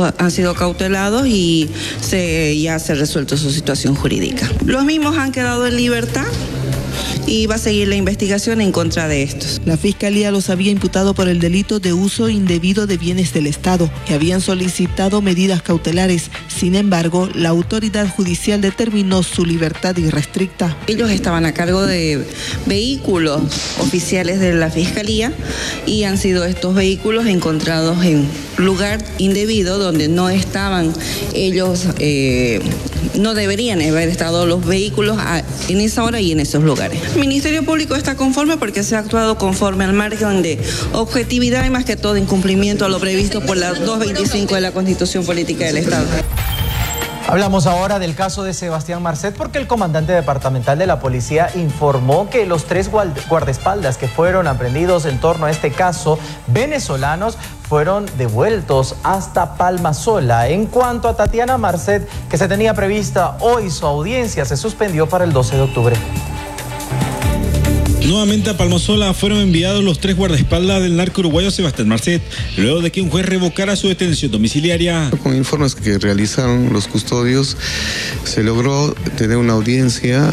vehículos han sido cautelados y ya se ha resuelto su situación jurídica. Los mismos han quedado en libertad y va a seguir la investigación en contra de estos. La Fiscalía los había imputado por el delito de uso indebido de bienes del Estado y habían solicitado medidas cautelares. Sin embargo, la autoridad judicial determinó su libertad irrestricta. Ellos estaban a cargo de vehículos oficiales de la Fiscalía y han sido estos vehículos encontrados en lugar indebido donde no estaban ellos, no deberían haber estado los vehículos en esa hora y en esos lugares. El Ministerio Público está conforme porque se ha actuado conforme al margen de objetividad y más que todo en cumplimiento a lo previsto por la 225 de la Constitución Política del Estado. Hablamos ahora del caso de Sebastián Marcet porque el comandante departamental de la policía informó que los 3 guardaespaldas que fueron aprehendidos en torno a este caso venezolanos fueron devueltos hasta Palmasola. En cuanto a Tatiana Marcet, que se tenía prevista hoy su audiencia, se suspendió para el 12 de octubre. Nuevamente a Palmasola fueron enviados los 3 guardaespaldas del narco uruguayo Sebastián Marcet, luego de que un juez revocara su detención domiciliaria. Con informes que realizaron los custodios, se logró tener una audiencia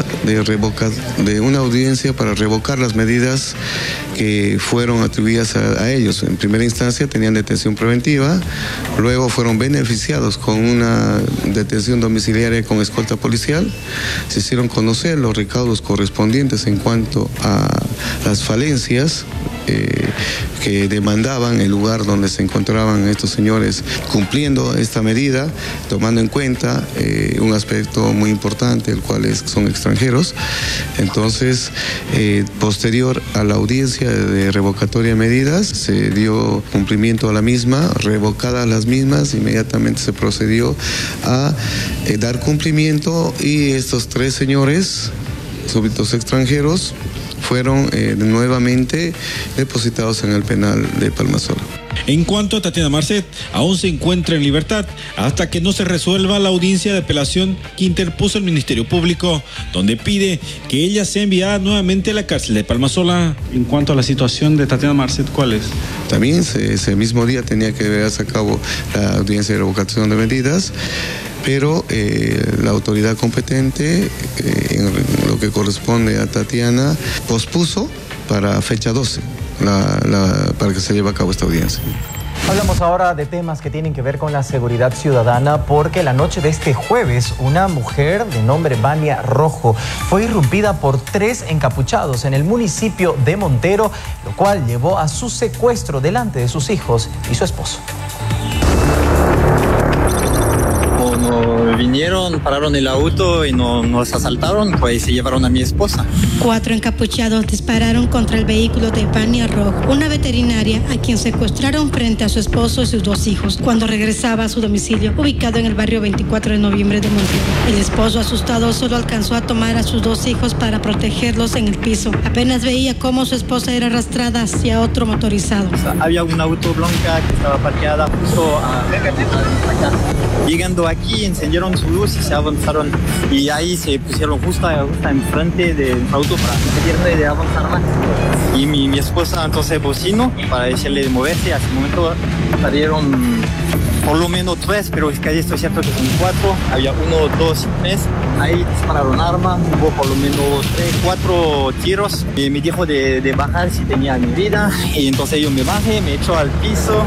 para revocar las medidas que fueron atribuidas a ellos. En primera instancia tenían detención preventiva, luego fueron beneficiados con una detención domiciliaria con escolta policial. Se hicieron conocer los recaudos correspondientes en cuanto a las falencias que demandaban el lugar donde se encontraban estos señores cumpliendo esta medida, tomando en cuenta un aspecto muy importante, el cual son extranjeros. Entonces, posterior a la audiencia de revocatoria de medidas, se dio cumplimiento a la misma, revocadas las mismas, inmediatamente se procedió a dar cumplimiento y estos 3 señores, súbditos extranjeros, fueron nuevamente depositados en el penal de Palmasola. En cuanto a Tatiana Marcet, aún se encuentra en libertad hasta que no se resuelva la audiencia de apelación que interpuso el Ministerio Público, donde pide que ella sea enviada nuevamente a la cárcel de Palmasola. En cuanto a la situación de Tatiana Marcet, ¿cuál es? También ese mismo día tenía que llevarse a cabo la audiencia de revocación de medidas, pero la autoridad competente, en lo que corresponde a Tatiana, pospuso para fecha 12 para que se lleve a cabo esta audiencia. Hablamos ahora de temas que tienen que ver con la seguridad ciudadana porque la noche de este jueves una mujer de nombre Vania Rojo fue irrumpida por 3 encapuchados en el municipio de Montero, lo cual llevó a su secuestro delante de sus hijos y su esposo. Vinieron, pararon el auto y nos asaltaron, pues se llevaron a mi esposa. 4 encapuchados dispararon contra el vehículo de Vania Rojo, una veterinaria a quien secuestraron frente a su esposo y sus 2 hijos cuando regresaba a su domicilio ubicado en el barrio 24 de noviembre de Montero. El esposo, asustado, solo alcanzó a tomar a sus 2 hijos para protegerlos en el piso. Apenas veía cómo su esposa era arrastrada hacia otro motorizado. Había un auto blanca que estaba parqueada justo acá. Llegando aquí, encendieron su luz y se avanzaron. Y ahí se pusieron justo enfrente del auto para pedirle de avanzar más. Y mi esposa entonces bocinó para decirle de moverse. Hace un momento salieron por lo menos 3, pero es que esto es cierto que son 4. Había 1, 2, 3. Ahí dispararon arma, hubo por lo menos 3, 4 tiros. Me dijo de bajar si tenía mi vida. Y entonces yo me bajé, me echó al piso.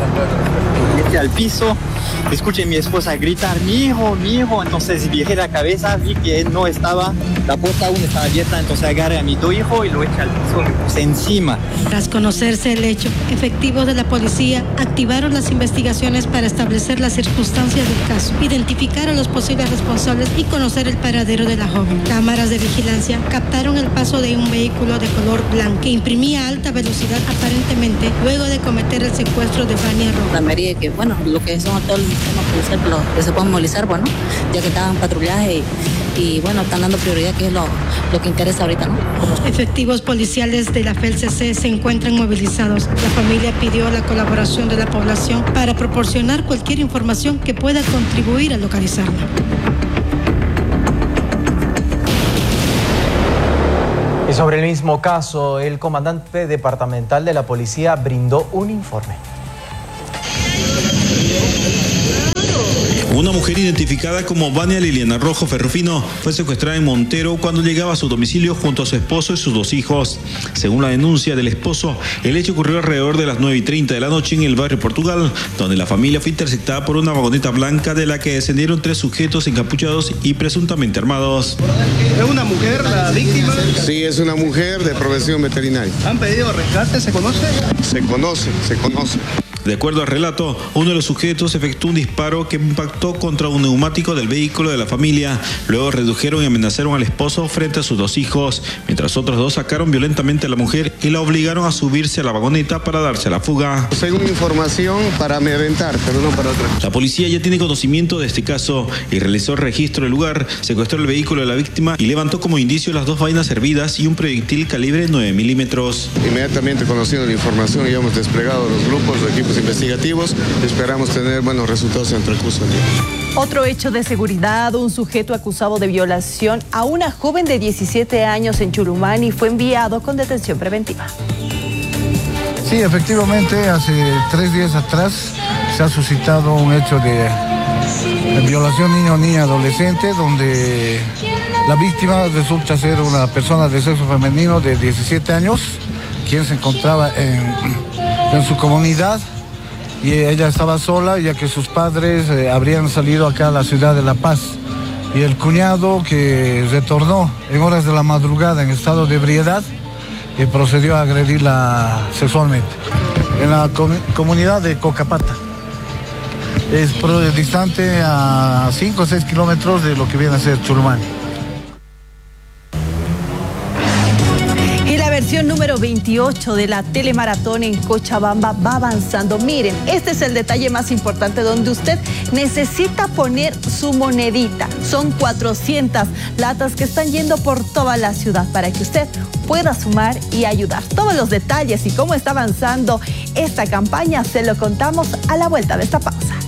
Escuché a mi esposa gritar, mi hijo, entonces bajé la cabeza, vi que él no estaba, la puerta aún estaba abierta, entonces agarré a mi 2 hijos y lo eché al piso, me puse encima. Tras conocerse el hecho, efectivos de la policía activaron las investigaciones para establecer las circunstancias del caso, identificar a los posibles responsables y conocer el paradero de la joven. Cámaras de vigilancia captaron el paso de un vehículo de color blanco que imprimía a alta velocidad aparentemente luego de cometer el secuestro de Vania Rojo. La mayoría que, lo que son todos los sistemas policiales que se pueden movilizar, ya que estaban en patrullaje y están dando prioridad, que es lo que interesa ahorita, ¿no? Efectivos policiales de la FELCC se encuentran movilizados. La familia pidió la colaboración de la población para proporcionar cualquier información que pueda contribuir a localizarla. Y sobre el mismo caso, el comandante departamental de la policía brindó un informe. Una mujer identificada como Vania Liliana Rojo Ferrufino fue secuestrada en Montero cuando llegaba a su domicilio junto a su esposo y sus 2 hijos. Según la denuncia del esposo, el hecho ocurrió alrededor de las 9:30 de la noche en el barrio Portugal, donde la familia fue interceptada por una vagoneta blanca de la que descendieron 3 sujetos encapuchados y presuntamente armados. ¿Es una mujer la víctima? Sí, es una mujer de profesión veterinaria. ¿Han pedido rescate? ¿Se conoce? Se conoce. De acuerdo al relato, uno de los sujetos efectuó un disparo que impactó contra un neumático del vehículo de la familia. Luego redujeron y amenazaron al esposo frente a sus 2 hijos, mientras otros 2 sacaron violentamente a la mujer y la obligaron a subirse a la vagoneta para darse a la fuga. Según información, para amedrentar, pero no para otra cosa. La policía ya tiene conocimiento de este caso y realizó el registro del lugar, secuestró el vehículo de la víctima y levantó como indicio las 2 vainas hervidas y un proyectil calibre 9 milímetros. Inmediatamente conociendo la información, ya hemos desplegado los grupos, los equipos investigativos. Esperamos tener buenos resultados en el transcurso del día. Otro hecho de seguridad, un sujeto acusado de violación a una joven de 17 años en Churumani fue enviado con detención preventiva. Sí, efectivamente, hace 3 días atrás se ha suscitado un hecho de violación niño o niña adolescente, donde la víctima resulta ser una persona de sexo femenino de 17 años, quien se encontraba en su comunidad. Y ella estaba sola, ya que sus padres habrían salido acá a la ciudad de La Paz. Y el cuñado, que retornó en horas de la madrugada en estado de ebriedad, procedió a agredirla sexualmente en la comunidad de Cocapata. Es distante a 5 o 6 kilómetros de lo que viene a ser Churumani. La versión número 28 de la telemaratón en Cochabamba va avanzando. Miren, este es el detalle más importante donde usted necesita poner su monedita. Son 400 latas que están yendo por toda la ciudad para que usted pueda sumar y ayudar. Todos los detalles y cómo está avanzando esta campaña se lo contamos a la vuelta de esta pausa.